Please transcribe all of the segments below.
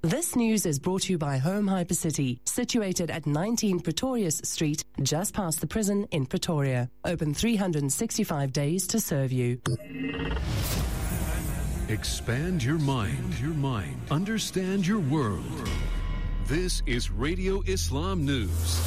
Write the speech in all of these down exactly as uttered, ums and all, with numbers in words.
This news is brought to you by Home Hypercity, situated at nineteen Pretorius Street, just past the prison in Pretoria. Open three hundred sixty-five days to serve you. Expand your mind, your mind. Understand your world. This is Radio Islam News.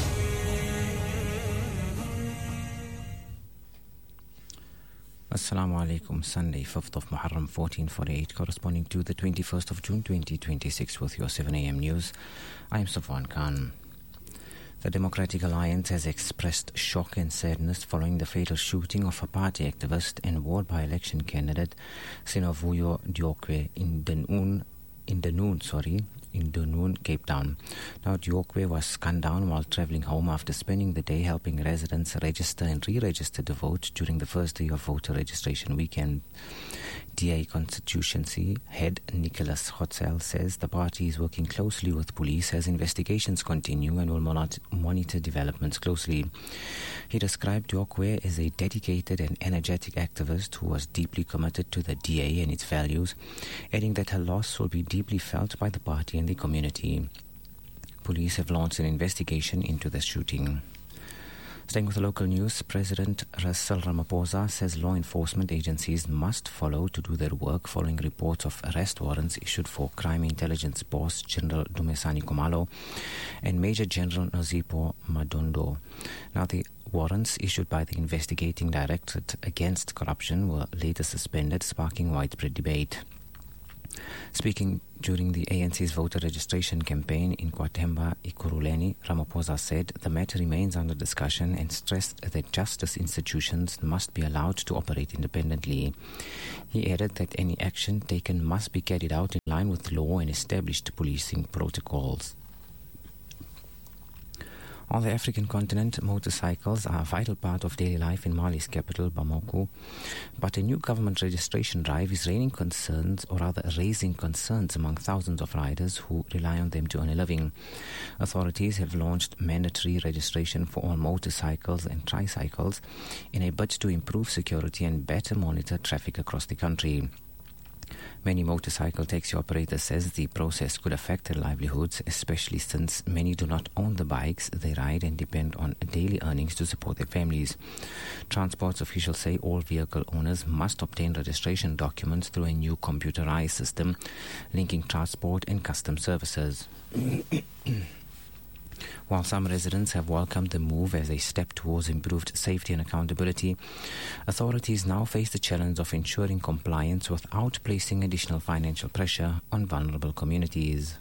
Assalamu alaikum. Sunday, fifth of Muharram fourteen forty-eight, corresponding to the twenty-first of June twenty twenty-six, with your seven a.m. news. I am Safwan Khan. The Democratic Alliance has expressed shock and sadness following the fatal shooting of a party activist and ward by-election candidate Sinovuyo Diokwe in Dunoon, in Dunoon, sorry, in Dunoon, Cape Town. Now, Diokwe was gunned down while travelling home after spending the day helping residents register and re-register to vote during the first day of voter registration weekend. D A Constituency head Nicholas Hotzel says the party is working closely with police as investigations continue and will monitor developments closely. He described Diokwe as a dedicated and energetic activist who was deeply committed to the D A and its values, adding that her loss will be deeply felt by the party and the community. Police have launched an investigation into the shooting. Staying with the local news, President Cyril Ramaphosa says law enforcement agencies must follow to do their work following reports of arrest warrants issued for Crime Intelligence Boss General Dumesani Khumalo and Major General Nozipho Madondo. Now, the warrants issued by the Investigating Directorate Against Corruption were later suspended, sparking widespread debate. Speaking during the A N C's voter registration campaign in Kwatemba, Ekurhuleni, Ramaphosa said the matter remains under discussion and stressed that justice institutions must be allowed to operate independently. He added that any action taken must be carried out in line with law and established policing protocols. On the African continent, motorcycles are a vital part of daily life in Mali's capital, Bamako. But a new government registration drive is raising concerns, or rather raising concerns among thousands of riders who rely on them to earn a living. Authorities have launched mandatory registration for all motorcycles and tricycles in a bid to improve security and better monitor traffic across the country. Many motorcycle taxi operators says the process could affect their livelihoods, especially since many do not own the bikes they ride and depend on daily earnings to support their families. Transport officials say all vehicle owners must obtain registration documents through a new computerized system linking transport and customs services. While some residents have welcomed the move as a step towards improved safety and accountability, authorities now face the challenge of ensuring compliance without placing additional financial pressure on vulnerable communities.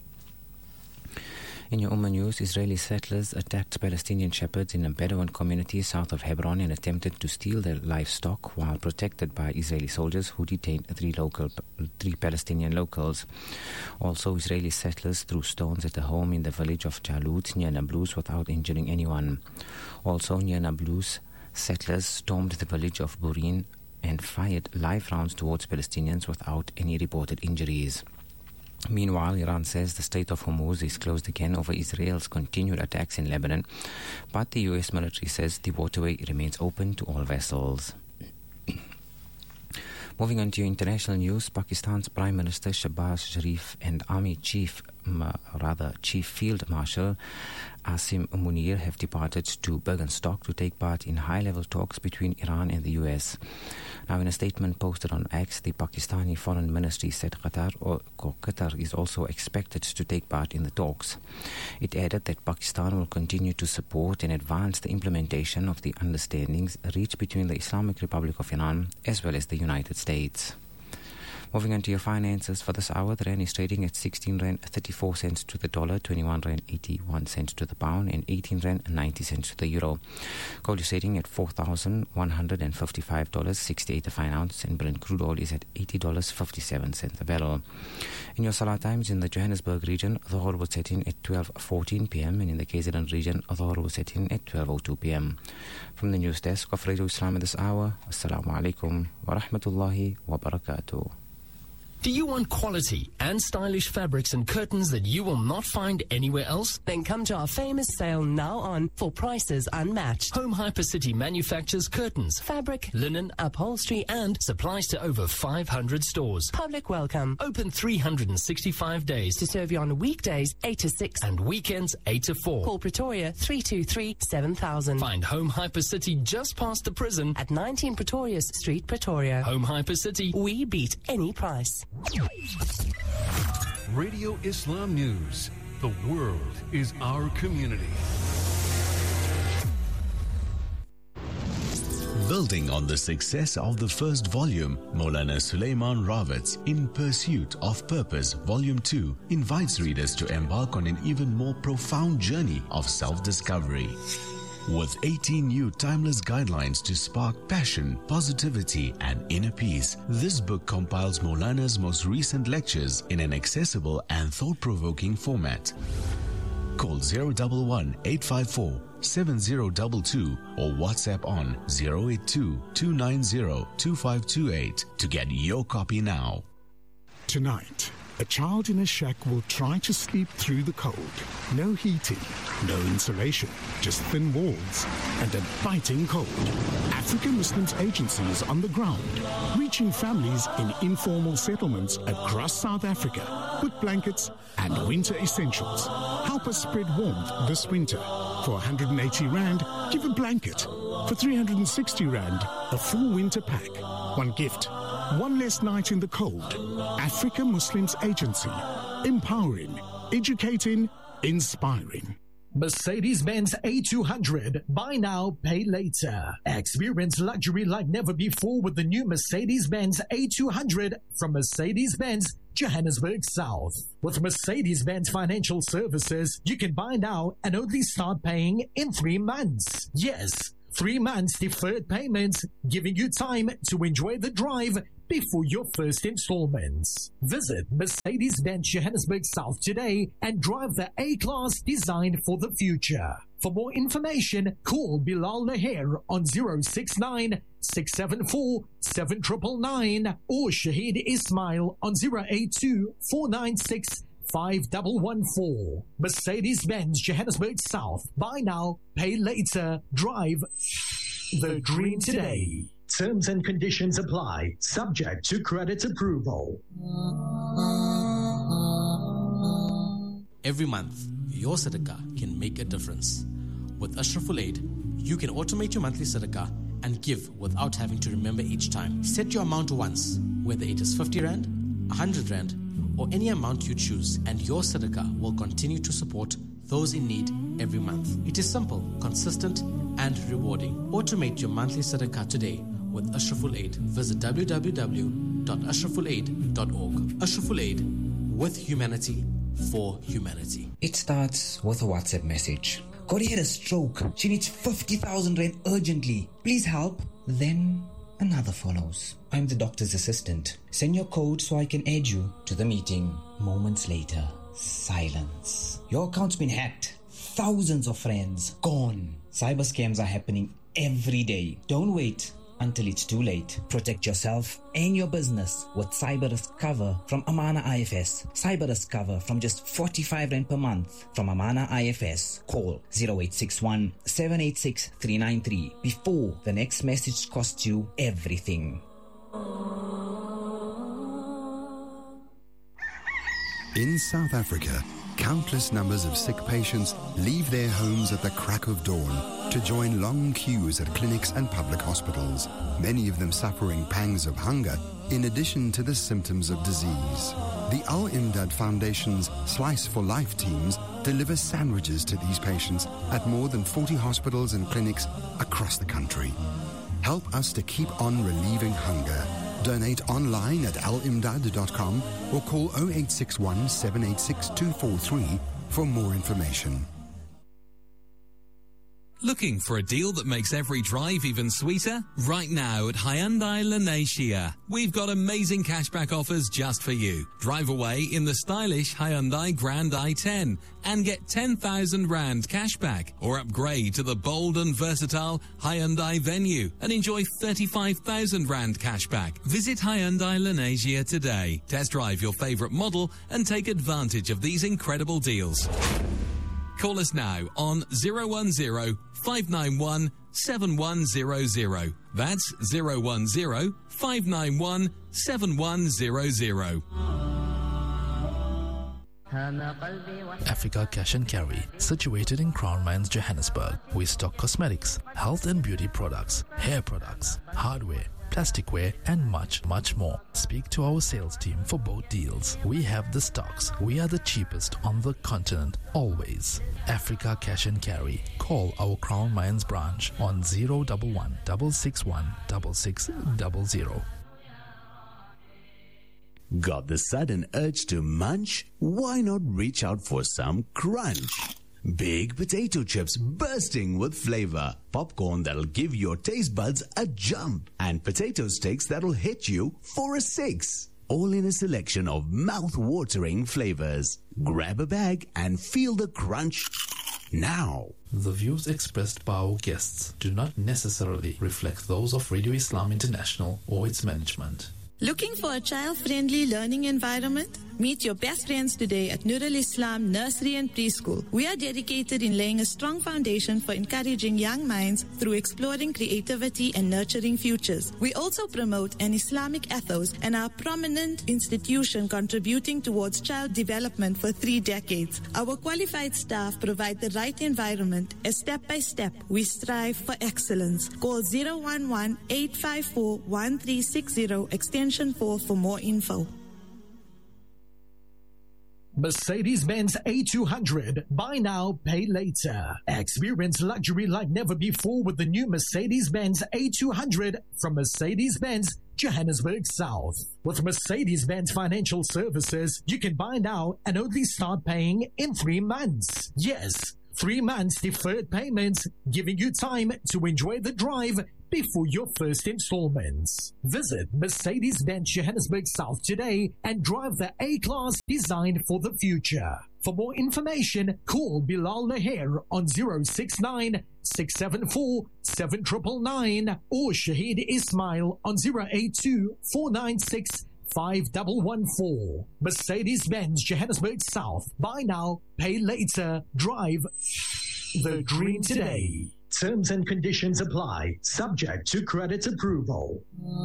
In your Ummah news, Israeli settlers attacked Palestinian shepherds in a Bedouin community south of Hebron and attempted to steal their livestock while protected by Israeli soldiers who detained three local, three Palestinian locals. Also, Israeli settlers threw stones at a home in the village of Jalut near Nablus without injuring anyone. Also, near Nablus, settlers stormed the village of Burin and fired live rounds towards Palestinians without any reported injuries. Meanwhile, Iran says the Strait of Hormuz is closed again over Israel's continued attacks in Lebanon, but the U S military says the waterway remains open to all vessels. Moving on to your international news, Pakistan's Prime Minister Shehbaz Sharif and Army Chief, rather Chief Field Marshal Asim Munir have departed to Bergenstock to take part in high-level talks between Iran and the U S. Now, in a statement posted on X, the Pakistani Foreign Ministry said Qatar, or Qatar is also expected to take part in the talks. It added that Pakistan will continue to support and advance the implementation of the understandings reached between the Islamic Republic of Iran as well as the United States. Moving on to your finances for this hour, the rand is trading at sixteen rand thirty-four cents to the dollar, twenty-one rand eighty-one cents to the pound, and eighteen rand ninety cents to the euro. Gold is trading at four thousand one hundred fifty-five dollars sixty-eight a fine ounce, and Brent crude oil is at eighty dollars fifty-seven cents a barrel. In your Salah times, in the Johannesburg region, Dhuhr was set in at twelve fourteen p.m. and in the K Z N region, Dhuhr was set in at twelve oh two p.m. From the news desk of Radio Islam at this hour, Assalamu alaikum wa rahmatullahi wa barakatuh. Do you want quality and stylish fabrics and curtains that you will not find anywhere else? Then come to our famous sale now on for prices unmatched. Home Hypercity manufactures curtains, Fabric, linen, upholstery, and supplies to over five hundred stores. public welcome. Open three hundred sixty-five days To serve you on weekdays eight to six. and weekends eight to four. Call Pretoria three two three, seven thousand. Find Home Hypercity just past the prison At nineteen Pretorius Street, Pretoria. Home Hypercity. We beat any price. Radio Islam News. The world is our community. Building on the success of the first volume, Maulana Sulaiman Rawat's In Pursuit of Purpose Volume two invites readers to embark on an even more profound journey of self-discovery. With eighteen new timeless guidelines to spark passion, positivity, and inner peace, this book compiles Maulana's most recent lectures in an accessible and thought-provoking format. Call zero one one, eight five four, seven zero two two or WhatsApp on zero eight two, two nine zero, two five two eight to get your copy now. Tonight, a child in a shack will try to sleep through the cold. No heating, no insulation, just thin walls and a biting cold. African Muslims Agency is on the ground, reaching families in informal settlements across South Africa with blankets and winter essentials. Help us spread warmth this winter. For one hundred eighty rand, give a blanket. For three hundred sixty rand, a full winter pack. One gift, one less night in the cold. Africa Muslims Agency. Empowering, educating, inspiring. Mercedes-Benz A two hundred. Buy now, pay later. Experience luxury like never before with the new Mercedes-Benz A two hundred from Mercedes-Benz Johannesburg South. With Mercedes-Benz Financial Services, you can buy now and only start paying in three months. Yes, three months deferred payments, giving you time to enjoy the drive before your first installments. Visit Mercedes-Benz Johannesburg South today and drive the A-Class designed for the future. For more information, call Bilal Laher on zero six nine, six seven four, seven nine nine nine or Shahid Ismail on zero eight two, four nine six, five one one four. Mercedes-Benz Johannesburg South. Buy now, pay later, drive the dream today. Terms and conditions apply, subject to credit approval. Every month, your sadaqah can make a difference. With Ashraful Aid, you can automate your monthly sadaqah and give without having to remember each time. Set your amount once, whether it is fifty rand, one hundred rand, or any amount you choose, and your sadaqah will continue to support those in need every month. It is simple, consistent, and rewarding. Automate your monthly sadaqah today with Ashraful Aid. Visit w w w dot ashraful aid dot org. Ashraful Aid, with humanity, for humanity. It starts with a WhatsApp message. Corey had a stroke. She needs fifty thousand rand urgently. Please help. Then another follows. I'm the doctor's assistant. Send your code so I can add you to the meeting. Moments later, silence. Your account's been hacked. Thousands of friends gone. Cyber scams are happening every day. Don't wait until it's too late. Protect yourself and your business with cyber risk cover from Amana I F S. Cyber risk cover from just forty-five rand per month from Amana I F S. Call zero eight six one, seven eight six, three nine three before the next message costs you everything. In South Africa, countless numbers of sick patients leave their homes at the crack of dawn to join long queues at clinics and public hospitals, many of them suffering pangs of hunger in addition to the symptoms of disease. The Al-Imdad Foundation's Slice for Life teams deliver sandwiches to these patients at more than forty hospitals and clinics across the country. Help us to keep on relieving hunger. Donate online at al imdad dot com or call zero eight six one, seven eight six, two four three for more information. Looking for a deal that makes every drive even sweeter? Right now at Hyundai Lanesia, we've got amazing cashback offers just for you. Drive away in the stylish Hyundai Grand i ten and get ten thousand rand cashback, or upgrade to the bold and versatile Hyundai Venue and enjoy thirty-five thousand rand cashback. Visit Hyundai Lanesia today. Test drive your favorite model and take advantage of these incredible deals. Call us now on zero one zero, five nine one, seven one zero zero. That's zero one zero, five nine one, seven one zero zero. Africa Cash and Carry, situated in Crown Mines, Johannesburg. We stock cosmetics, health and beauty products, hair products, hardware, plasticware, and much, much more. Speak to our sales team for both deals. We have the stocks. We are the cheapest on the continent, always. Africa Cash and Carry. Call our Crown Mines branch on zero one one, six six one, six six zero zero. Got the sudden urge to munch? Why not reach out for some crunch? Big potato chips bursting with flavor, popcorn that'll give your taste buds a jump, and potato sticks that'll hit you for a six. All in a selection of mouth-watering flavors. Grab a bag and feel the crunch now. The views expressed by our guests do not necessarily reflect those of Radio Islam International or its management. Looking for a child-friendly learning environment? Meet your best friends today at Nur al-Islam Nursery and Preschool. We are dedicated in laying a strong foundation for encouraging young minds through exploring creativity and nurturing futures. We also promote an Islamic ethos and are a prominent institution contributing towards child development for three decades. Our qualified staff provide the right environment as step by step we strive for excellence. Call zero one one, eight five four, one three six zero extension four for more info. Mercedes-Benz A two hundred. Buy now, pay later. Experience luxury like never before with the new Mercedes-Benz A two hundred from Mercedes-Benz Johannesburg South. With Mercedes-Benz Financial Services, you can buy now and only start paying in three months. Yes, three months deferred payments, giving you time to enjoy the drive before your first installments. Visit Mercedes-Benz Johannesburg South today and drive the A-Class designed for the future. For more information, call Bilal Laher on zero six nine, six seven four, seven nine nine nine or Shahid Ismail on zero eight two, four nine six, five one one four. Mercedes-Benz Johannesburg South. Buy now, pay later. Drive the dream today. Terms and conditions apply, subject to credit approval.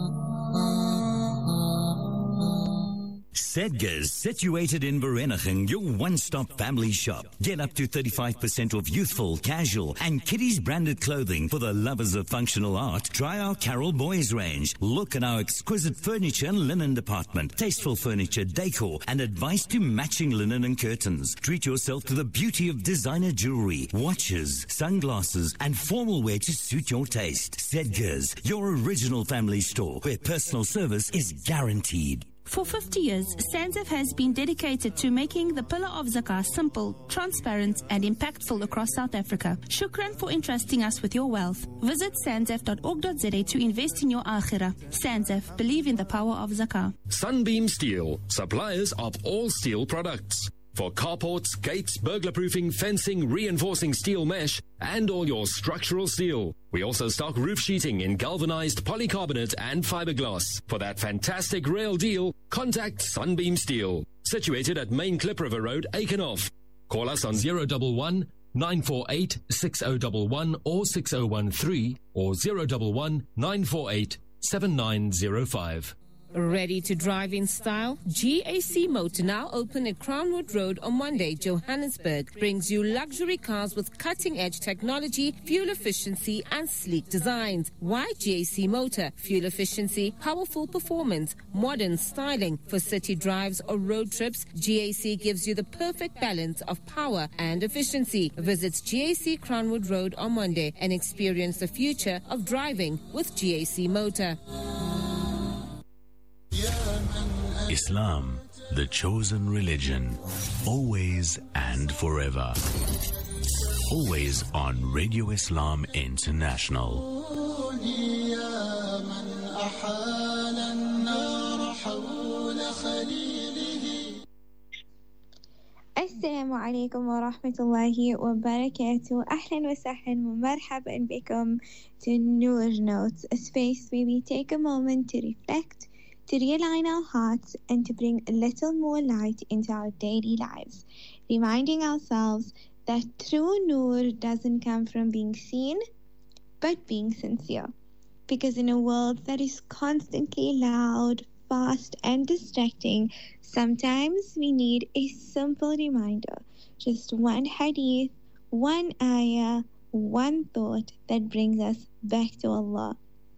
Sedgars, situated in Vereeniging, your one-stop family shop. Get up to thirty-five percent off youthful, casual, and kiddies branded clothing for the lovers of functional art. Try our Carol Boys range. Look at our exquisite furniture and linen department, tasteful furniture, decor, and advice to matching linen and curtains. Treat yourself to the beauty of designer jewelry, watches, sunglasses, and formal wear to suit your taste. Sedgars, your original family store, where personal service is guaranteed. For fifty years, SANZAF has been dedicated to making the pillar of Zakah simple, transparent, and impactful across South Africa. Shukran for entrusting us with your wealth. Visit sanzaf dot org dot za to invest in your akhirah. SANZAF, believe in the power of Zakah. Sunbeam Steel, suppliers of all steel products. For carports, gates, burglar-proofing, fencing, reinforcing steel mesh, and all your structural steel. We also stock roof sheeting in galvanized polycarbonate and fiberglass. For that fantastic rail deal, contact Sunbeam Steel. Situated at Main Klip River Road, Aikenhof. Call us on zero one one, nine four eight, six zero one one or six zero one three or zero one one, nine four eight, seven nine zero five. Ready to drive in style? G A C Motor, now open at Crownwood Road on Monday, Johannesburg, brings you luxury cars with cutting-edge technology, fuel efficiency, and sleek designs. Why G A C Motor? Fuel efficiency, powerful performance, modern styling. For city drives or road trips, G A C gives you the perfect balance of power and efficiency. Visit G A C Crownwood Road on Monday and experience the future of driving with G A C Motor. Islam, the chosen religion, always and forever. Always on Radio Islam International. السلام عليكم ورحمة الله وبركاته. أهلا وسهلا ومرحبا بكم to Noor Notes, a space where we take a moment to reflect, to realign our hearts, and to bring a little more light into our daily lives, reminding ourselves that true Noor doesn't come from being seen, but being sincere. Because in a world that is constantly loud, fast, and distracting, sometimes we need a simple reminder, just one hadith, one ayah, one thought that brings us back to Allah.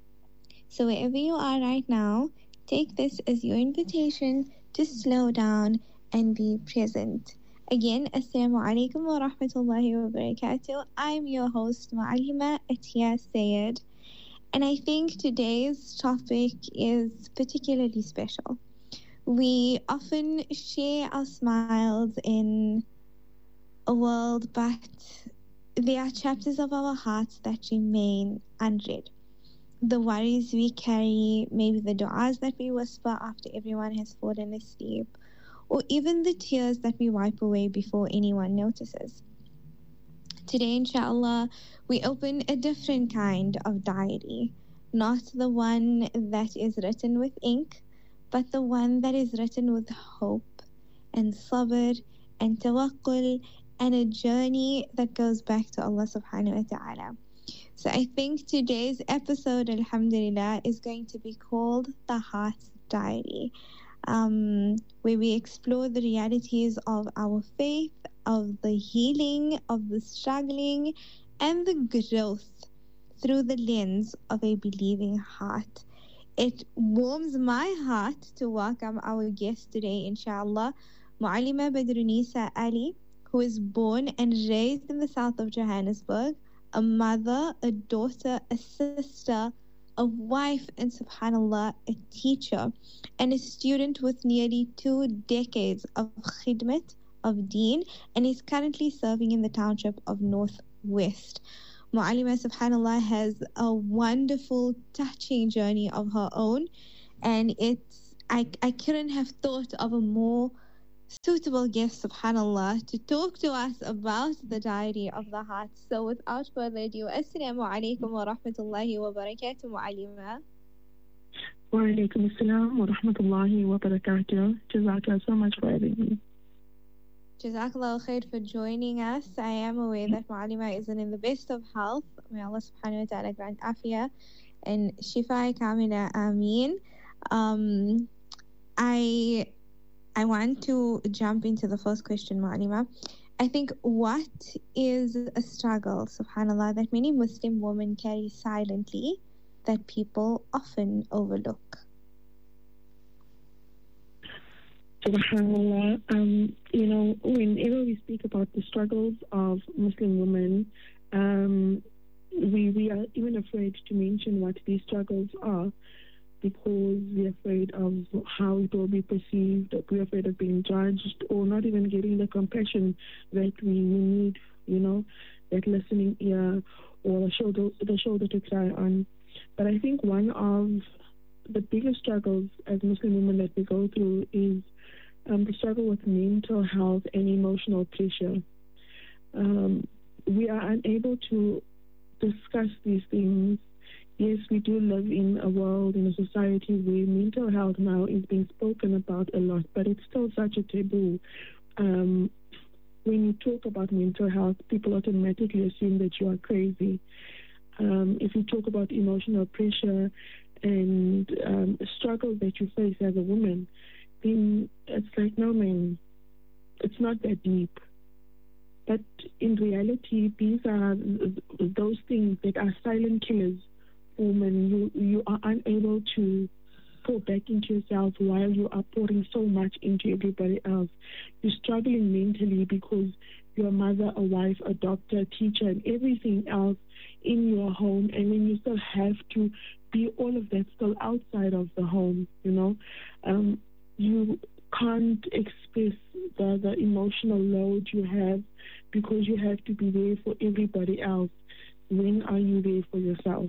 So wherever you are right now, take this as your invitation to slow down and be present. Again, Assalamu alaikum wa rahmatullahi wa barakatuh. I'm your host, Mu'allima Atiya Sayed. And I think today's topic is particularly special. We often share our smiles in a world, but there are chapters of our hearts that remain unread. The worries we carry, maybe the du'as that we whisper after everyone has fallen asleep, or even the tears that we wipe away before anyone notices. Today, inshallah, we open a different kind of diary, not the one that is written with ink, but the one that is written with hope and sabr and tawakkul and a journey that goes back to Allah subhanahu wa ta'ala. So I think today's episode, alhamdulillah, is going to be called The Heart's Diary, um, where we explore the realities of our faith, of the healing, of the struggling, and the growth through the lens of a believing heart. It warms my heart to welcome our guest today, inshallah, Mu'allima Badrunisa Ali, who is born and raised in the south of Johannesburg, a mother, a daughter, a sister, a wife, and subhanallah, a teacher, and a student with nearly two decades of khidmat, of deen, and is currently serving in the township of Northwest. Mu'allima, subhanallah, has a wonderful, touching journey of her own, and it's I, I couldn't have thought of a more suitable guest, subhanallah, to talk to us about the diary of the heart. So without further ado, assalamu alaikum wa rahmatullahi wa barakatuh, Mu'allima. Wa alaikum assalam wa rahmatullahi wa barakatuh. Jazakallah so much for having me. Jazakallah khair for joining us. I am aware that Mu'allima isn't in the best of health. May Allah subhanahu wa ta'ala grant afiyah and shifa kamila ameen. Um, I I want to jump into the first question, Mu'allima. I think, what is a struggle, subhanallah, that many Muslim women carry silently that people often overlook? SubhanAllah, um, you know, whenever we speak about the struggles of Muslim women, um, we, we are even afraid to mention what these struggles are, because we're afraid of how it will be perceived, we're afraid of being judged, or not even getting the compassion that we need, you know, that listening ear or the shoulder, the shoulder to cry on. But I think one of the biggest struggles as Muslim women that we go through is um, the struggle with mental health and emotional pressure. Um, we are unable to discuss these things. Yes, we do live in a world, in a society where mental health now is being spoken about a lot, but it's still such a taboo. Um, when you talk about mental health, people automatically assume that you are crazy. Um, if you talk about emotional pressure and um, struggles that you face as a woman, then it's like, no, man, it's not that deep. But in reality, these are those things that are silent killers. Woman, you you are unable to pour back into yourself while you are pouring so much into everybody else. You're struggling mentally because you're a mother, a wife, a doctor, a teacher, and everything else in your home, and then you still have to be all of that still outside of the home, you know. Um, you can't express the, the emotional load you have because you have to be there for everybody else. When are you there for yourself?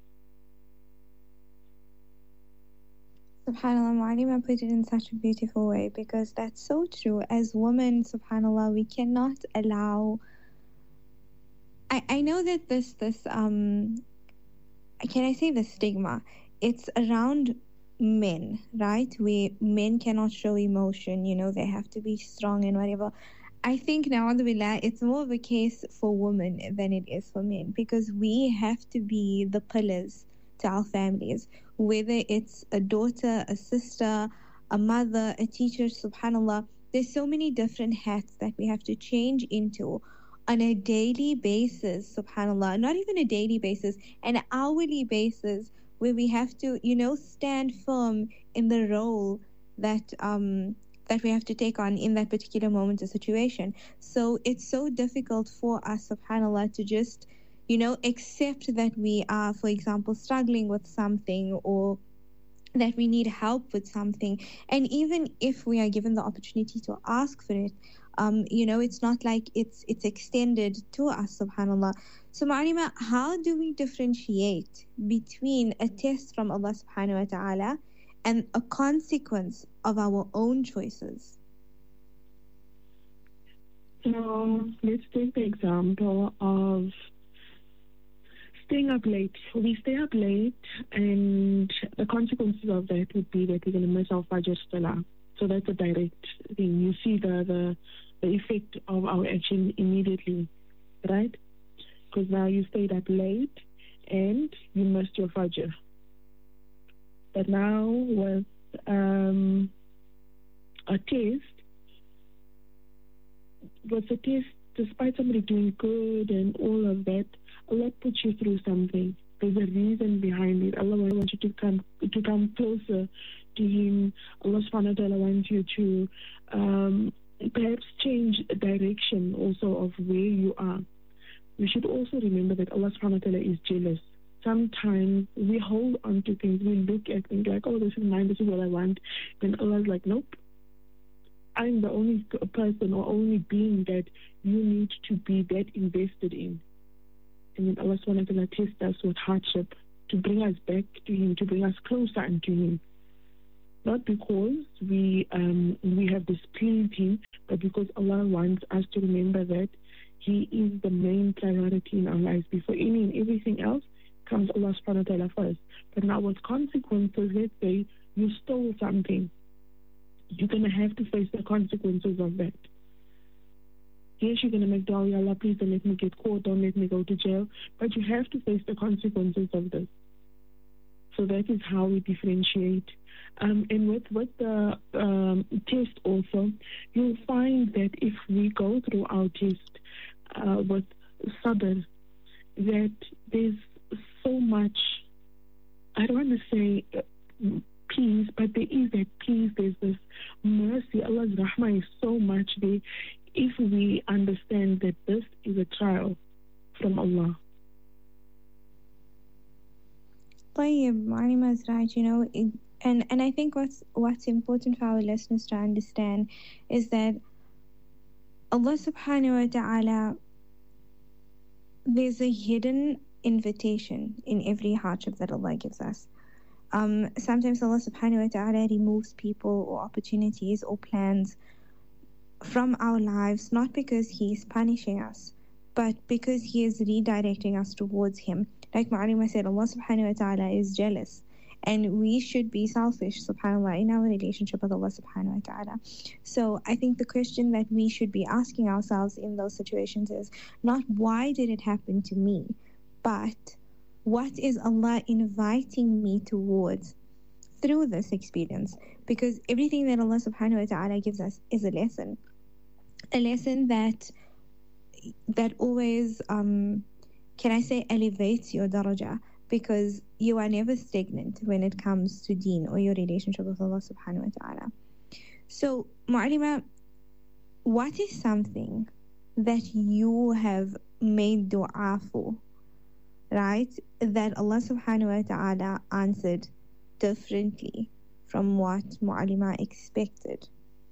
SubhanAllah, Mu'alima put it in such a beautiful way, because that's so true. As women, SubhanAllah, we cannot allow... I, I know that this, this um, can I say the stigma? It's around men, right? We men cannot show emotion, you know, they have to be strong and whatever. I think now, it's more of a case for women than it is for men, because we have to be the pillars to our families, whether it's a daughter, a sister, a mother, a teacher, subhanAllah. There's so many different hats that we have to change into on a daily basis, subhanAllah, not even a daily basis, an hourly basis, where we have to, you know, stand firm in the role that um that we have to take on in that particular moment or situation. So it's so difficult for us, subhanAllah, to just, you know, accept that we are, for example, struggling with something, or that we need help with something. And even if we are given the opportunity to ask for it, um, you know, it's not like it's it's extended to us, subhanAllah. So, Ma'alima, how do we differentiate between a test from Allah subhanahu wa ta'ala and a consequence of our own choices? So, let's take the example of staying up late. We stay up late, and the consequences of that would be that we're going to miss our Fajr Salah. So that's a direct thing. You see the, the, the effect of our action immediately, right? Because now you stayed up late and you missed your Fajr. But now with um, a test, with a test, despite somebody doing good and all of that, Allah puts you through something. There's a reason behind it. Allah wants you to come to come closer to Him. Allah subhanahu wa ta'ala wants you to um, perhaps change direction also of where you are. We should also remember that Allah subhanahu wa ta'ala is jealous. Sometimes we hold on to things, we look at things like, oh, this is mine, this is what I want. Then Allah's like, nope. I'm the only person or only being that you need to be that invested in. And then Allah subhanahu wa ta'ala tests us with hardship to bring us back to Him, to bring us closer unto Him. Not because we um, we have displeased Him, but because Allah wants us to remember that He is the main priority in our lives. Before any and everything else comes Allah subhanahu wa ta'ala first. But now with consequences, let's say you stole something, you're going to have to face the consequences of that. Yes, you're going to make dua, Ya Allah, please don't let me get caught, don't let me go to jail, but you have to face the consequences of this. So that is how we differentiate. Um, and with, with the um, test also, you'll find that if we go through our test uh, with sabr, that there's so much, I don't want to say uh, peace, but there is that peace, there's this mercy. Allah's rahmah is so much there if we understand that this is a trial from Allah. Tayyib, Mu'alima is right, you know, it, and, and I think what's, what's important for our listeners to understand is that Allah subhanahu wa ta'ala, there's a hidden invitation in every hardship that Allah gives us. Um, sometimes Allah subhanahu wa ta'ala removes people or opportunities or plans from our lives, not because He is punishing us, but because He is redirecting us towards Him. Like Ma'alima said, Allah subhanahu wa ta'ala is jealous, and we should be selfish, subhanAllah, in our relationship with Allah subhanahu wa ta'ala. So I think the question that we should be asking ourselves in those situations is not why did it happen to me, but what is Allah inviting me towards through this experience? Because everything that Allah subhanahu wa ta'ala gives us is a lesson. A lesson that that always, um, can I say, elevates your daraja, because you are never stagnant when it comes to deen or your relationship with Allah subhanahu wa ta'ala. So, Mu'alima, what is something that you have made dua for, right, that Allah subhanahu wa ta'ala answered differently from what Mu'allima expected?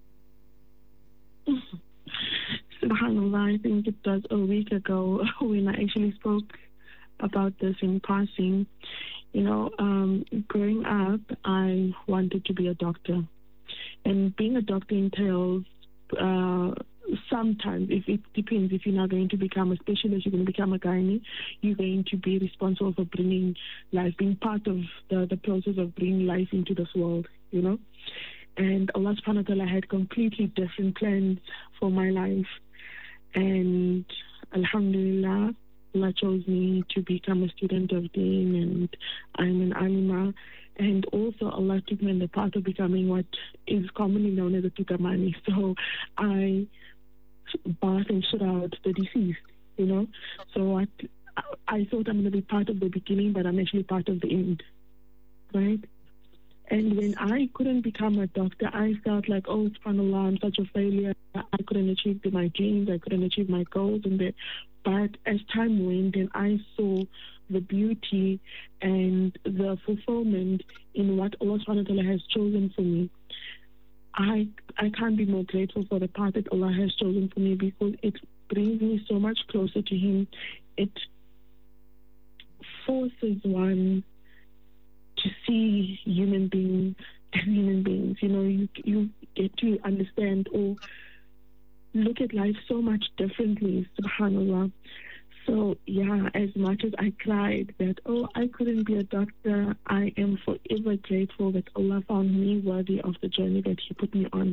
SubhanAllah, I think it was a week ago when I actually spoke about this in passing. You know, um, growing up, I wanted to be a doctor. And being a doctor entails uh, sometimes, if it depends, if you're not going to become a specialist, you're going to become a gynae, you're going to be responsible for bringing life, being part of the, the process of bringing life into this world, you know. And Allah subhanahu wa ta'ala had completely different plans for my life. And alhamdulillah, Allah chose me to become a student of Deen, and I'm an alima. And also Allah took me on the path of becoming what is commonly known as a tutamani. So I bath and shoot out the deceased, you know. So I, I thought I'm going to be part of the beginning, but I'm actually part of the end, right? And when I couldn't become a doctor, I felt like, oh, subhanAllah, I'm such a failure. I couldn't achieve my dreams. I couldn't achieve my goals. And the, but as time went, then I saw the beauty and the fulfillment in what Allah subhanahu wa ta'ala has chosen for me. I I can't be more grateful for the path that Allah has chosen for me, because it brings me so much closer to Him. It forces one to see human beings as human beings. You know, you you get to understand or look at life so much differently, subhanAllah. So, yeah, as much as I cried that, oh, I couldn't be a doctor, I am forever grateful that Allah found me worthy of the journey that He put me on.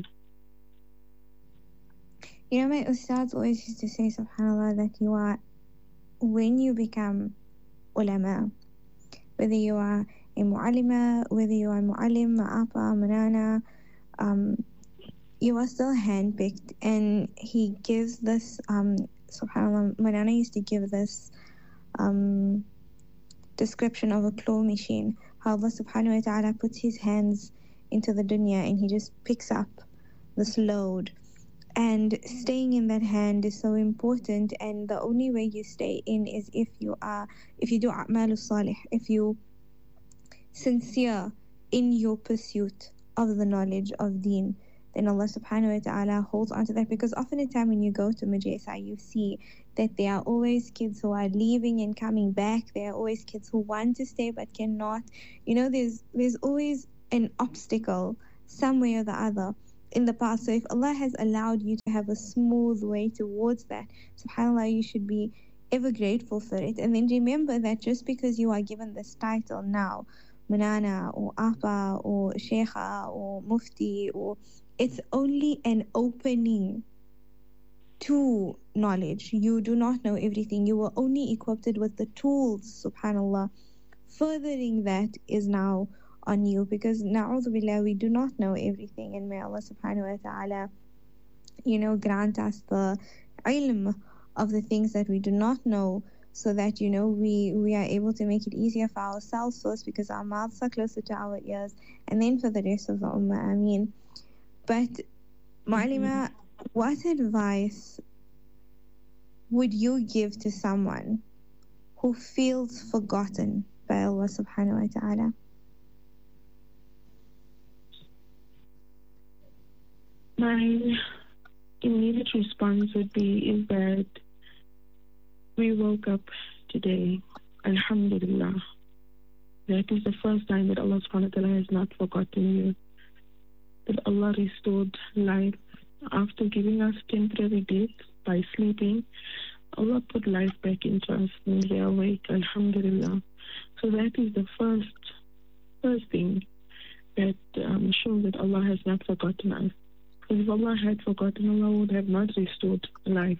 You know, my ustads always used to say, subhanAllah, that you are, when you become ulama, whether you are a mu'allima, whether you are mu'allim, ma'apa, manana, um, you are still handpicked. And he gives this, um, subhanAllah, Manana used to give this um, description of a claw machine, how Allah subhanahu wa ta'ala puts His hands into the dunya and He just picks up this load. And staying in that hand is so important, and the only way you stay in is if you are, if you do a'malus salih, if you sincere in your pursuit of the knowledge of deen, then Allah subhanahu wa ta'ala holds on to that. Because often a time when you go to Majesa, you see that there are always kids who are leaving and coming back. There are always kids who want to stay but cannot. You know, there's there's always an obstacle some way or the other in the past. So if Allah has allowed you to have a smooth way towards that, subhanAllah, you should be ever grateful for it. And then remember that just because you are given this title now, Manana or Apa or Sheikha or Mufti, or it's only an opening to knowledge. You do not know everything. You were only equipped with the tools, subhanAllah. Furthering that is now on you, because na'udhu billah, we do not know everything. And may Allah subhanahu wa ta'ala, you know, grant us the ilm of the things that we do not know, so that, you know, we, we are able to make it easier for ourselves first, because our mouths are closer to our ears, and then for the rest of the ummah. Ameen. But, Mu'allima, what advice would you give to someone who feels forgotten by Allah subhanahu wa ta'ala? My immediate response would be is that we woke up today, alhamdulillah. That is the first time that Allah subhanahu wa ta'ala has not forgotten you. That Allah restored life after giving us temporary death by sleeping. Allah put life back into us when we are awake, alhamdulillah. So that is the first first thing that um, shows that Allah has not forgotten us. Because if Allah had forgotten, Allah would have not restored life.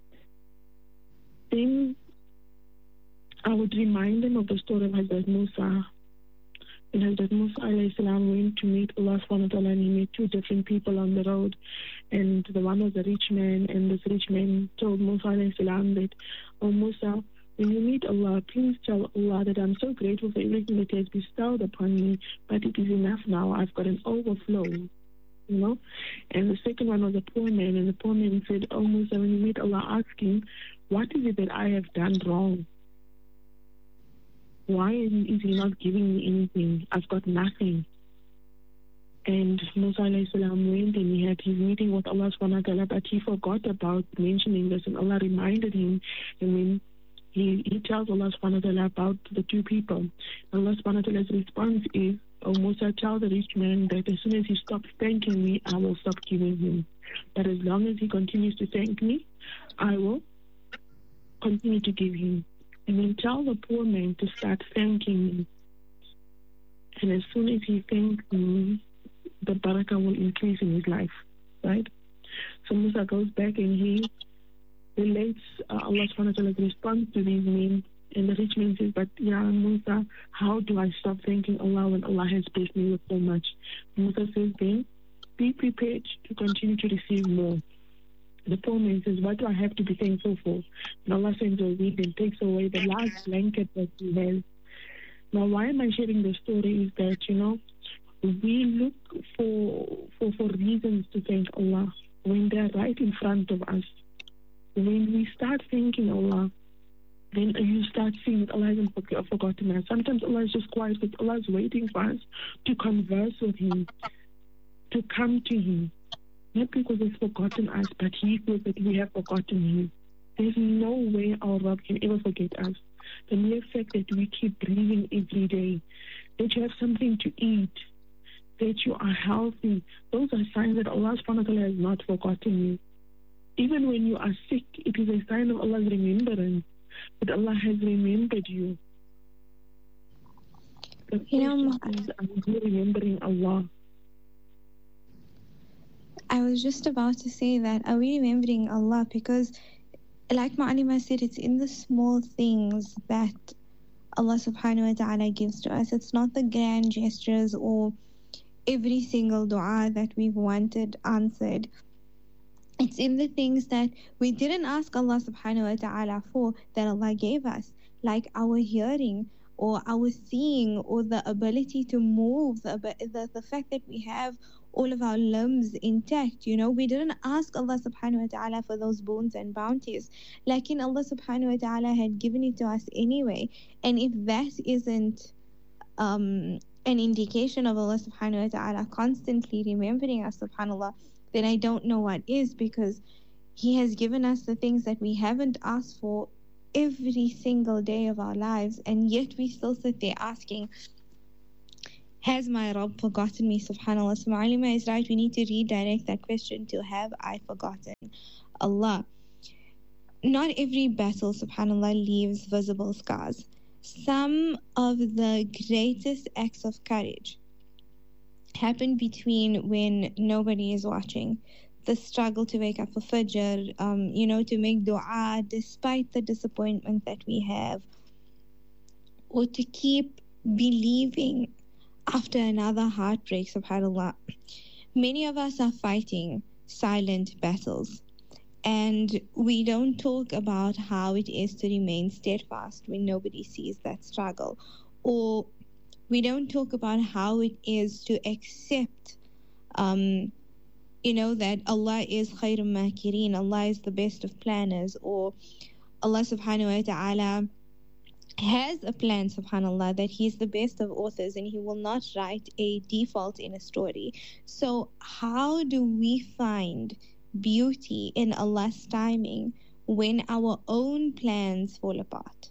Then I would remind them of the story of Hazrat Musa. When Hazrat Musa alayhi salam went to meet Allah subhanahu wa ta'ala, and he met two different people on the road, and the one was a rich man, and this rich man told Musa alayhi salam that, oh Musa, when you meet Allah, please tell Allah that I'm so grateful for everything that He has bestowed upon me, but it is enough now, I've got an overflow, you know. And the second one was a poor man, and the poor man said, oh Musa, when you meet Allah, ask Him, what is it that I have done wrong? Why is He not giving me anything? I've got nothing. And Musa alayhi salam went and he had his meeting with Allah subhanahu wa ta'ala, but he forgot about mentioning this, and Allah reminded him. And then he, he tells Allah subhanahu wa ta'ala about the two people. Allah subhanahu wa ta'ala's response is, "O Musa, tell the rich man that as soon as he stops thanking me, I will stop giving him. But as long as he continues to thank me, I will continue to give him. And then tell the poor man to start thanking me. And as soon as he thanks me, the barakah will increase in his life." Right? So Musa goes back and he relates uh, Allah subhanahu wa ta'ala's response to these men. And the rich man says, "But Ya Musa, how do I stop thanking Allah when Allah has blessed me with so much?" Musa says, "Then be prepared to continue to receive more." The poor man says, "What do I have to be thankful for?" And Allah sends a wind and takes away the last blanket that he has. Now, why am I sharing this story is that, you know, we look for, for, for reasons to thank Allah when they're right in front of us. When we start thanking Allah, then you start seeing that Allah hasn't forgotten us. Sometimes Allah is just quiet, but Allah is waiting for us to converse with Him, to come to Him. Not because He's forgotten us, but He feels that we have forgotten Him. There's no way our Rabb can ever forget us. The mere fact that we keep breathing every day, that you have something to eat, that you are healthy, those are signs that Allah subhanahu wa ta'ala has not forgotten you. Even when you are sick, it is a sign of Allah's remembrance, that Allah has remembered you. The You know, question is, are you remembering Allah? I was just about to say that, are we remembering Allah? Because like Ma'alima said, it's in the small things that Allah subhanahu wa ta'ala gives to us. It's not the grand gestures or every single dua that we've wanted answered. It's in the things that we didn't ask Allah subhanahu wa ta'ala for that Allah gave us, like our hearing or our seeing or the ability to move, the, the, the fact that we have all of our limbs intact. You know, we didn't ask Allah subhanahu wa ta'ala for those boons and bounties. Like in Allah subhanahu wa ta'ala had given it to us anyway. And if that isn't um, an indication of Allah subhanahu wa ta'ala constantly remembering us, subhanAllah, then I don't know what is, because He has given us the things that we haven't asked for every single day of our lives, and yet we still sit there asking, has my Rabb forgotten me? Subhanallah. So Ma'alima is right, we need to redirect that question to, have I forgotten Allah? Not every battle, subhanallah, leaves visible scars. Some of the greatest acts of courage happen between when nobody is watching. The struggle to wake up for Fajr, um, you know, to make dua despite the disappointment that we have, or to keep believing after another heartbreak, subhanAllah. Many of us are fighting silent battles, and we don't talk about how it is to remain steadfast when nobody sees that struggle, or we don't talk about how it is to accept, um, you know, that Allah is khayrun makirin, Allah is the best of planners, or Allah subhanahu wa ta'ala has a plan, subhanAllah, that He's the best of authors and He will not write a default in a story. So how do we find beauty in Allah's timing when our own plans fall apart?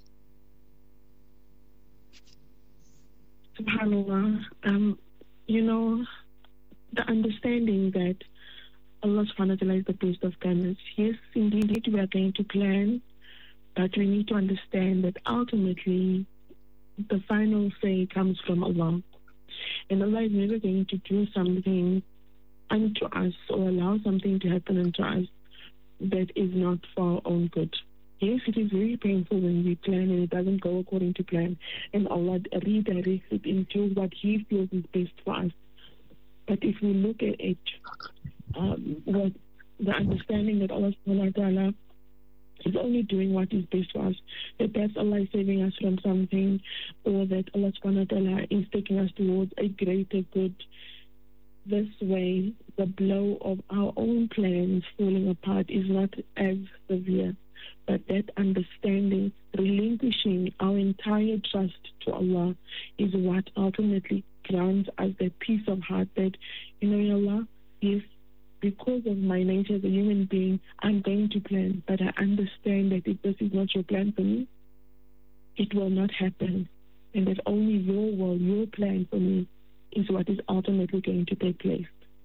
SubhanAllah, um, you know, the understanding that Allah subhanahu wa ta'ala is the best of planners. Yes, indeed, we are going to plan, but we need to understand that ultimately the final say comes from Allah. And Allah is never going to do something unto us or allow something to happen unto us that is not for our own good. Yes, it is very painful when we plan and it doesn't go according to plan, and Allah redirects it into what He feels is best for us. But if we look at it, um, what the understanding that Allah subhanahu wa ta'ala is only doing what is best for us, that perhaps Allah is saving us from something, or that Allah subhanahu wa ta'ala is taking us towards a greater good. This way, the blow of our own plans falling apart is not as severe. But that understanding, relinquishing our entire trust to Allah, is what ultimately grants us that peace of heart that, you know, Ya Allah, yes, because of my nature as a human being, I'm going to plan, but I understand that if this is not your plan for me, it will not happen. And that only your will, your plan for me is what is ultimately going to take place.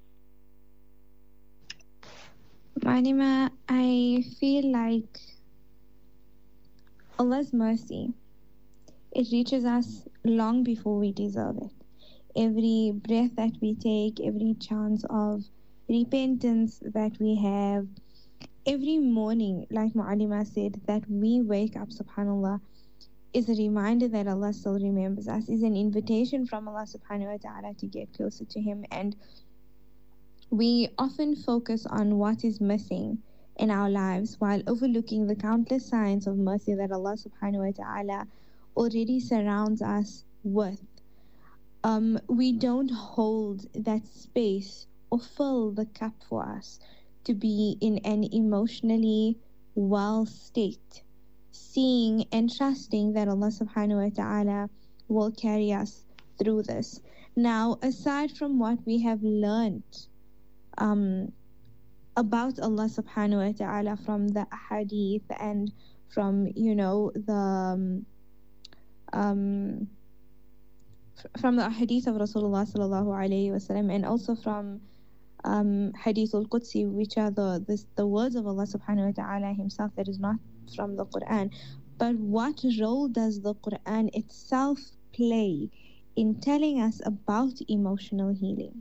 Mu'allima, I feel like Allah's mercy, it reaches us long before we deserve it. Every breath that we take, every chance of repentance that we have, every morning, like Mu'allima said, that we wake up, subhanAllah, is a reminder that Allah still remembers us, is an invitation from Allah subhanahu wa ta'ala to get closer to Him. And we often focus on what is missing in our lives while overlooking the countless signs of mercy that Allah subhanahu wa ta'ala already surrounds us with. Um, we don't hold that space or fill the cup for us to be in an emotionally well state, seeing and trusting that Allah subhanahu wa ta'ala will carry us through this. Now, aside from what we have learned um, about Allah subhanahu wa ta'ala from the ahadith and from, you know, the um, um, from the ahadith of Rasulullah sallallahu alayhi wa sallam, and also from um, Hadith al-Qudsi, which are the, the the words of Allah subhanahu wa ta'ala Himself, that is not from the Quran. But what role does the Quran itself play in telling us about emotional healing?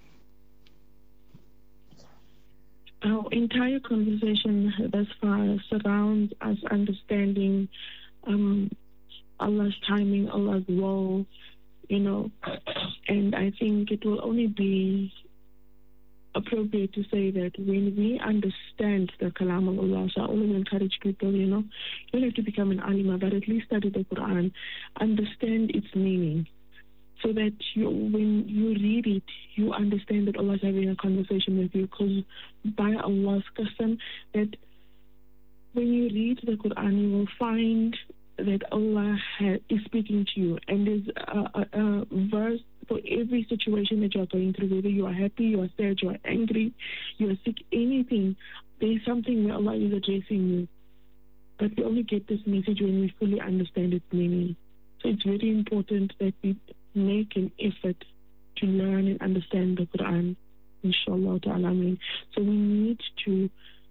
Our entire conversation thus far surrounds us understanding um, Allah's timing, Allah's role, you know, and I think it will only be appropriate to say that when we understand the kalam of Allah, so I always encourage people, you know, you don't have to become an alima, but at least study the Quran, understand its meaning, so that you, when you read it, you understand that Allah is having a conversation with you, because by Allah's custom, that when you read the Quran, you will find that Allah ha- is speaking to you, and there's a, a, a verse for every situation that you are going through, whether you are happy, you are sad, you are angry, you are sick, anything, there's something where Allah is addressing you. But we only get this message when we fully understand its meaning. So it's very important that we make an effort to learn and understand the Quran, inshallah ta'ala. So we need to